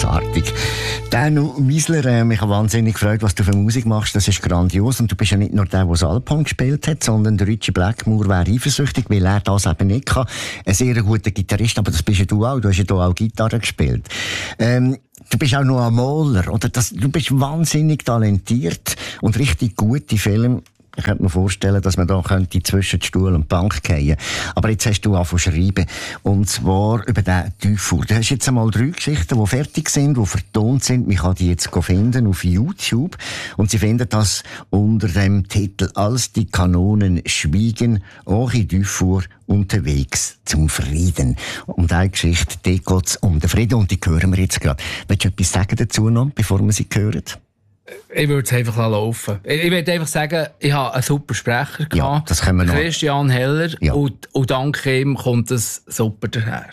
grossartig. Danu Miesler, mich hat wahnsinnig gefreut, was du für Musik machst. Das ist grandios. Und du bist ja nicht nur der Alphorn gespielt hat, sondern der Richie Blackmore wäre eifersüchtig, weil er das eben nicht kann. Ein sehr guter Gitarrist, aber das bist ja du auch. Du hast ja hier auch Gitarre gespielt. Du bist auch noch ein Maler. Du bist wahnsinnig talentiert und richtig gute Filme. Ich könnte mir vorstellen, dass man da könnte zwischen Stuhl und Bank fallen. Aber jetzt hast du angefangen zu schreiben. Und zwar über den Dufour. Du hast jetzt einmal 3 Geschichten, die fertig sind, die vertont sind. Man kann die jetzt finden auf YouTube. Und Sie finden das unter dem Titel «Als die Kanonen schwiegen, Henri Dufour unterwegs zum Frieden». Um diese Geschichte geht es um den Frieden und die hören wir jetzt gerade. Willst du etwas sagen dazu noch, bevor wir sie hören? Ich würde es einfach laufen. Ich würde einfach sagen, ich habe einen super Sprecher gehabt. Ja, das können wir noch. Christian Heller. Ja. Und dank ihm kommt es super daher.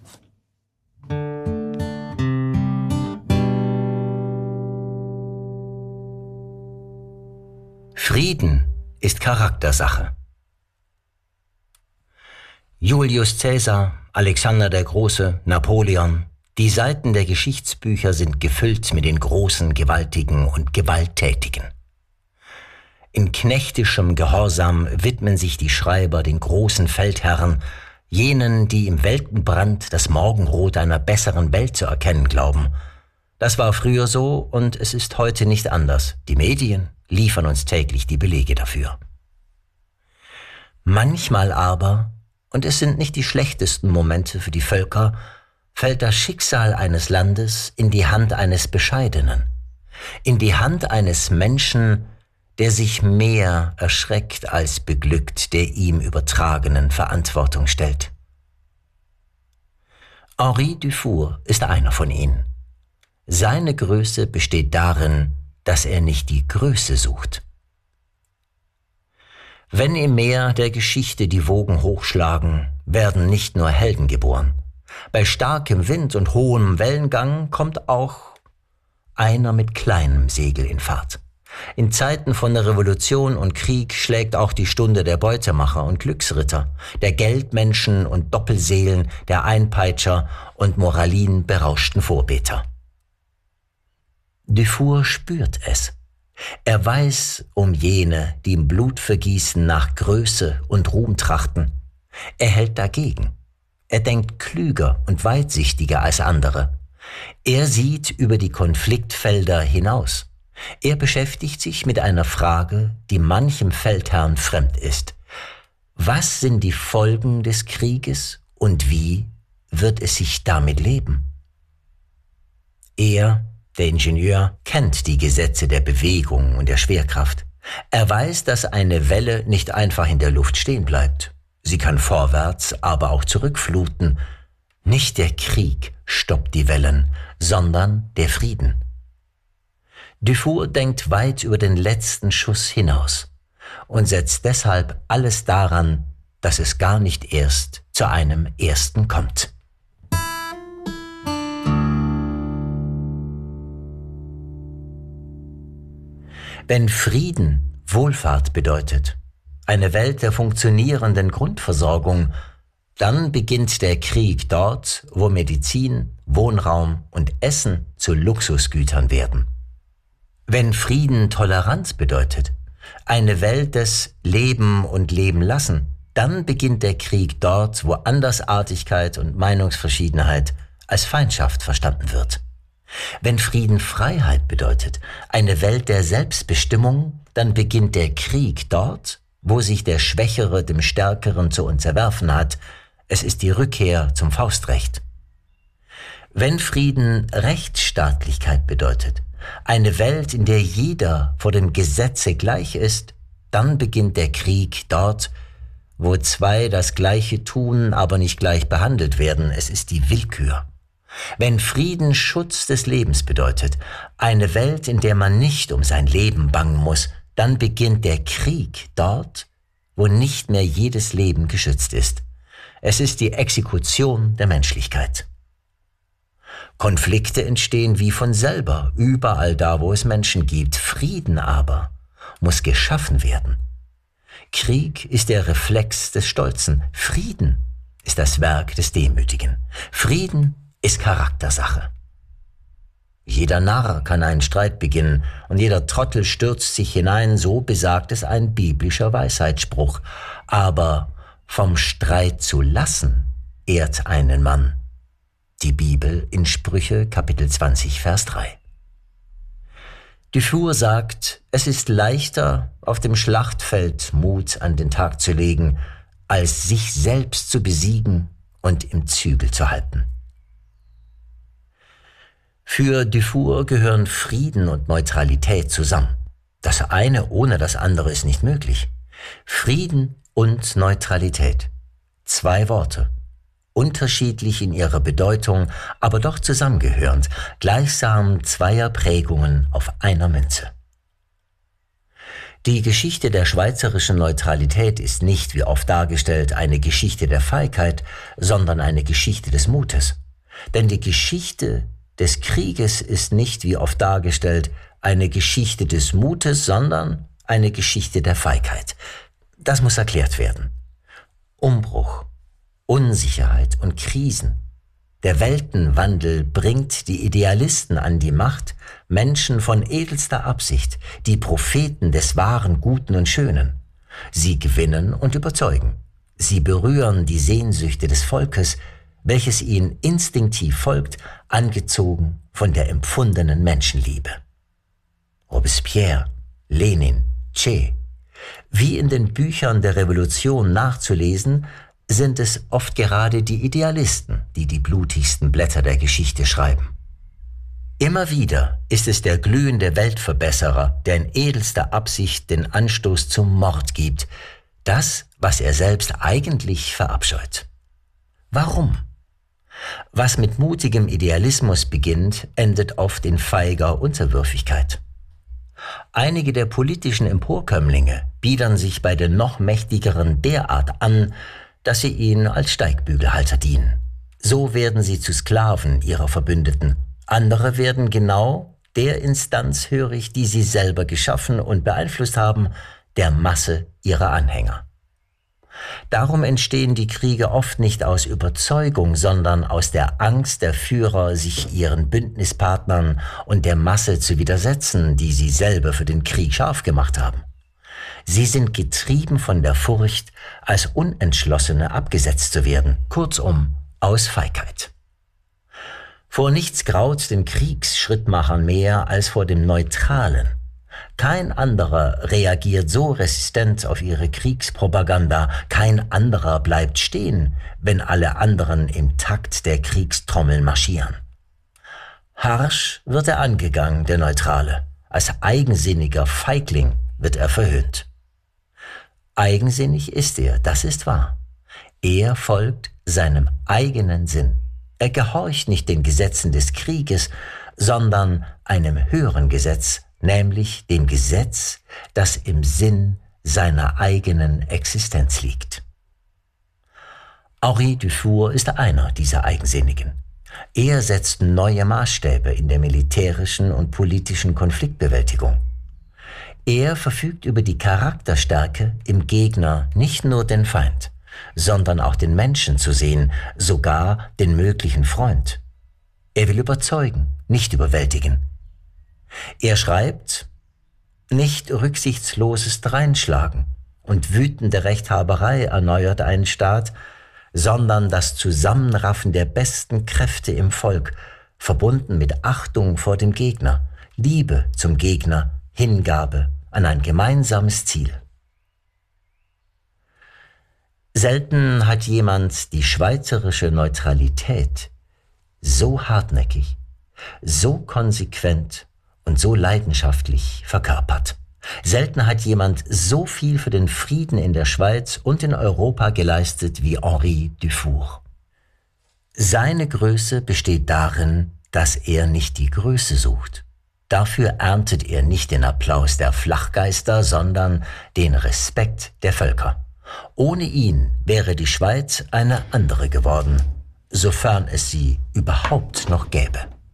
Frieden ist Charaktersache. Julius Caesar, Alexander der Große, Napoleon. Die Seiten der Geschichtsbücher sind gefüllt mit den Großen, Gewaltigen und Gewalttätigen. In knechtischem Gehorsam widmen sich die Schreiber den großen Feldherren, jenen, die im Weltenbrand das Morgenrot einer besseren Welt zu erkennen glauben. Das war früher so und es ist heute nicht anders. Die Medien liefern uns täglich die Belege dafür. Manchmal aber, und es sind nicht die schlechtesten Momente für die Völker, fällt das Schicksal eines Landes in die Hand eines Bescheidenen, in die Hand eines Menschen, der sich mehr erschreckt als beglückt der ihm übertragenen Verantwortung stellt. Henri Dufour ist einer von ihnen. Seine Größe besteht darin, dass er nicht die Größe sucht. Wenn im Meer der Geschichte die Wogen hochschlagen, werden nicht nur Helden geboren. Bei starkem Wind und hohem Wellengang kommt auch einer mit kleinem Segel in Fahrt. In Zeiten von der Revolution und Krieg schlägt auch die Stunde der Beutemacher und Glücksritter, der Geldmenschen und Doppelseelen, der Einpeitscher und moralinberauschten Vorbeter. Dufour spürt es. Er weiß um jene, die im Blutvergießen nach Größe und Ruhm trachten. Er hält dagegen. Er denkt klüger und weitsichtiger als andere. Er sieht über die Konfliktfelder hinaus. Er beschäftigt sich mit einer Frage, die manchem Feldherrn fremd ist. Was sind die Folgen des Krieges und wie wird es sich damit leben? Er, der Ingenieur, kennt die Gesetze der Bewegung und der Schwerkraft. Er weiß, dass eine Welle nicht einfach in der Luft stehen bleibt. Sie kann vorwärts, aber auch zurückfluten. Nicht der Krieg stoppt die Wellen, sondern der Frieden. Dufour denkt weit über den letzten Schuss hinaus und setzt deshalb alles daran, dass es gar nicht erst zu einem ersten kommt. Wenn Frieden Wohlfahrt bedeutet, eine Welt der funktionierenden Grundversorgung, dann beginnt der Krieg dort, wo Medizin, Wohnraum und Essen zu Luxusgütern werden. Wenn Frieden Toleranz bedeutet, eine Welt des Leben und Leben lassen, dann beginnt der Krieg dort, wo Andersartigkeit und Meinungsverschiedenheit als Feindschaft verstanden wird. Wenn Frieden Freiheit bedeutet, eine Welt der Selbstbestimmung, dann beginnt der Krieg dort, wo sich der Schwächere dem Stärkeren zu unterwerfen hat. Es ist die Rückkehr zum Faustrecht. Wenn Frieden Rechtsstaatlichkeit bedeutet, eine Welt, in der jeder vor dem Gesetze gleich ist, dann beginnt der Krieg dort, wo zwei das Gleiche tun, aber nicht gleich behandelt werden. Es ist die Willkür. Wenn Frieden Schutz des Lebens bedeutet, eine Welt, in der man nicht um sein Leben bangen muss, dann beginnt der Krieg dort, wo nicht mehr jedes Leben geschützt ist. Es ist die Exekution der Menschlichkeit. Konflikte entstehen wie von selber, überall da, wo es Menschen gibt. Frieden aber muss geschaffen werden. Krieg ist der Reflex des Stolzen. Frieden ist das Werk des Demütigen. Frieden ist Charaktersache. Jeder Narr kann einen Streit beginnen und jeder Trottel stürzt sich hinein, so besagt es ein biblischer Weisheitsspruch. Aber vom Streit zu lassen ehrt einen Mann. Die Bibel in Sprüche Kapitel 20, Vers 3. Dufour sagt, es ist leichter, auf dem Schlachtfeld Mut an den Tag zu legen, als sich selbst zu besiegen und im Zügel zu halten. Für Dufour gehören Frieden und Neutralität zusammen. Das eine ohne das andere ist nicht möglich. Frieden und Neutralität. 2 Worte. Unterschiedlich in ihrer Bedeutung, aber doch zusammengehörend, gleichsam 2 Prägungen auf einer Münze. Die Geschichte der schweizerischen Neutralität ist nicht, wie oft dargestellt, eine Geschichte der Feigheit, sondern eine Geschichte des Mutes. Denn die Geschichte des Krieges ist nicht, wie oft dargestellt, eine Geschichte des Mutes, sondern eine Geschichte der Feigheit. Das muss erklärt werden. Umbruch, Unsicherheit und Krisen. Der Weltenwandel bringt die Idealisten an die Macht, Menschen von edelster Absicht, die Propheten des wahren, Guten und Schönen. Sie gewinnen und überzeugen. Sie berühren die Sehnsüchte des Volkes, welches ihnen instinktiv folgt, angezogen von der empfundenen Menschenliebe. Robespierre, Lenin, Che. Wie in den Büchern der Revolution nachzulesen, sind es oft gerade die Idealisten, die die blutigsten Blätter der Geschichte schreiben. Immer wieder ist es der glühende Weltverbesserer, der in edelster Absicht den Anstoß zum Mord gibt, das, was er selbst eigentlich verabscheut. Warum? Was mit mutigem Idealismus beginnt, endet oft in feiger Unterwürfigkeit. Einige der politischen Emporkömmlinge biedern sich bei den noch Mächtigeren derart an, dass sie ihnen als Steigbügelhalter dienen. So werden sie zu Sklaven ihrer Verbündeten. Andere werden genau der Instanz hörig, die sie selber geschaffen und beeinflusst haben, der Masse ihrer Anhänger. Darum entstehen die Kriege oft nicht aus Überzeugung, sondern aus der Angst der Führer, sich ihren Bündnispartnern und der Masse zu widersetzen, die sie selber für den Krieg scharf gemacht haben. Sie sind getrieben von der Furcht, als Unentschlossene abgesetzt zu werden, kurzum aus Feigheit. Vor nichts graut den Kriegsschrittmachern mehr als vor dem Neutralen. Kein anderer reagiert so resistent auf ihre Kriegspropaganda, kein anderer bleibt stehen, wenn alle anderen im Takt der Kriegstrommel marschieren. Harsch wird er angegangen, der Neutrale. Als eigensinniger Feigling wird er verhöhnt. Eigensinnig ist er, das ist wahr. Er folgt seinem eigenen Sinn. Er gehorcht nicht den Gesetzen des Krieges, sondern einem höheren Gesetz, nämlich dem Gesetz, das im Sinn seiner eigenen Existenz liegt. Henri Dufour ist einer dieser Eigensinnigen. Er setzt neue Maßstäbe in der militärischen und politischen Konfliktbewältigung. Er verfügt über die Charakterstärke, im Gegner nicht nur den Feind, sondern auch den Menschen zu sehen, sogar den möglichen Freund. Er will überzeugen, nicht überwältigen. Er schreibt, nicht rücksichtsloses Dreinschlagen und wütende Rechthaberei erneuert einen Staat, sondern das Zusammenraffen der besten Kräfte im Volk, verbunden mit Achtung vor dem Gegner, Liebe zum Gegner, Hingabe an ein gemeinsames Ziel. Selten hat jemand die schweizerische Neutralität so hartnäckig, so konsequent und so leidenschaftlich verkörpert. Selten hat jemand so viel für den Frieden in der Schweiz und in Europa geleistet wie Henri Dufour. Seine Größe besteht darin, dass er nicht die Größe sucht. Dafür erntet er nicht den Applaus der Flachgeister, sondern den Respekt der Völker. Ohne ihn wäre die Schweiz eine andere geworden, sofern es sie überhaupt noch gäbe.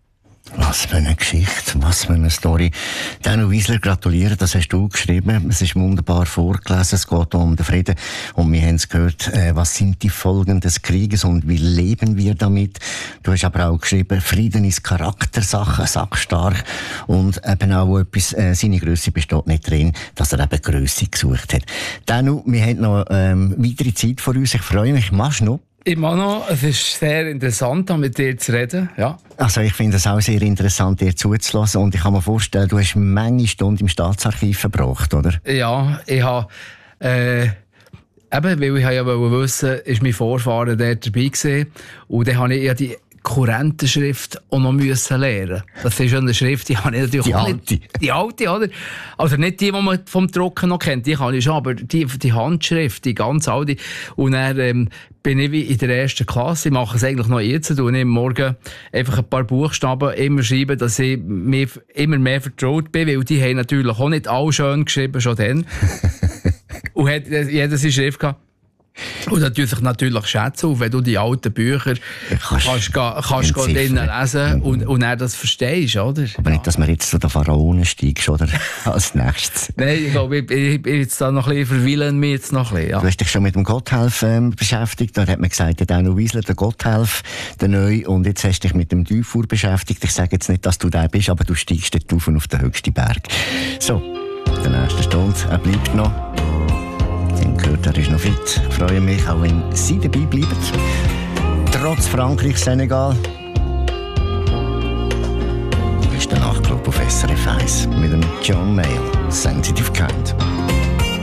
Was für eine Geschichte, was für eine Story. Daniel Wiesler, gratulieren, das hast du geschrieben. Es ist wunderbar vorgelesen, es geht um den Frieden. Und wir haben es gehört, was sind die Folgen des Krieges und wie leben wir damit? Du hast aber auch geschrieben, Frieden ist Charaktersache, sackstark. Und eben auch etwas, seine Grösse besteht nicht drin, dass er eben Grösse gesucht hat. Daniel, wir haben noch weitere Zeit vor uns. Ich freue mich, machst du noch? Ich mache noch, es ist sehr interessant, mit dir zu reden. Ja. Also ich finde es auch sehr interessant, dir zuzulassen. Und ich kann mir vorstellen, du hast manche Stunden im Staatsarchiv verbracht, oder? Ja, ich habe... eben, weil ich ja wissen, ist mein Vorfahren dort dabei gewesen. Und dann habe ich ja die Kurrentenschrift auch noch müssen lernen. Das ist eine Schrift, die habe ich natürlich die auch alte. nicht. Die alte, oder? Also nicht die man vom Drucken noch kennt, die kann ich schon, aber die Handschrift, die ganz alte. Und dann bin ich wie in der ersten Klasse, ich mache es eigentlich noch jetzt, und ich morgen einfach ein paar Buchstaben immer schreiben, dass ich mir immer mehr vertraut bin, weil die haben natürlich auch nicht alle schön geschrieben, schon dann. Und hat jeder seine Schrift gehabt. Und natürlich schätzen, und wenn du die alten Bücher kannst drinnen lesen und dann das verstehst, oder? Aber nicht, dass wir jetzt zu den Pharaonen steigst, oder? Als nächstes. Nein, ich glaube, ich bin jetzt da noch ein bisschen verweilen, mich jetzt noch ein bisschen, ja. Du hast dich schon mit dem Gotthelf beschäftigt. Da hat man gesagt, der Daniel Wiesler, der Gotthelf, der Neue. Und jetzt hast du dich mit dem Dufour beschäftigt. Ich sage jetzt nicht, dass du der bist, aber du steigst dort auf und auf den höchsten Berg. So, der nächste Stunde, er bleibt noch. Gehört, er ist noch fit. Ich freue mich, auch wenn Sie dabei bleiben. Trotz Frankreich, Senegal. Das ist der Nachtclub auf SRF 1 mit dem John Mayle, Sensitive Kind.